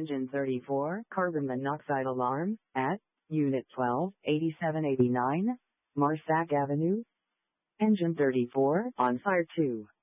Engine 34, carbon monoxide alarm, at Unit 12, 8789, Marsac Avenue. Engine 34, on fire 2.